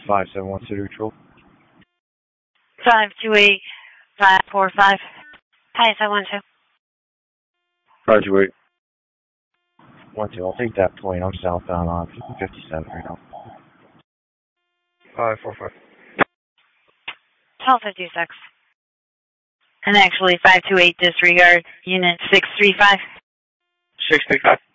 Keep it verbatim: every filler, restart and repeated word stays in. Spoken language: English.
five seven one two neutral. five two eight, five four five. Hi, seven one two. five two eight. one two, I'll take that point. I'm southbound on fifty-seven right now. five four five. twelve fifty-six. And actually, five two eight disregard, unit six three five. six three five.